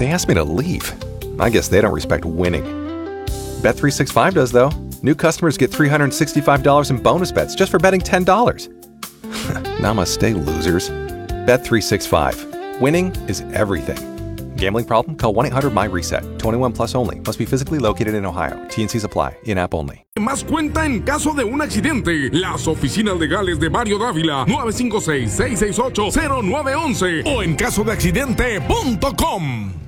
They asked me to leave. I guess they don't respect winning. Bet365 does, though. New customers get $365 in bonus bets just for betting $10. Namaste, losers. Bet365. Winning is everything. Gambling problem? Call 1-800-MY-RESET. 21 plus only. Must be physically located in Ohio. T&Cs apply. In-app only. Más cuenta en caso de un accidente. Las oficinas legales de Mario Dávila, 956-668-0911 o en casodeaccidente.com.